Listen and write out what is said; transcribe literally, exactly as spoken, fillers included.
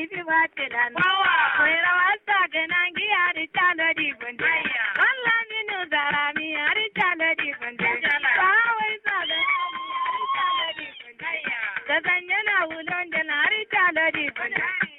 Ibi batilan. Koi rawasta ganangi ari chala di bunde. Walla minu zarami ari chala di bunde. Kawai zaganami ari chala di bunde. Kazanyana ulonde ari chala di bunde.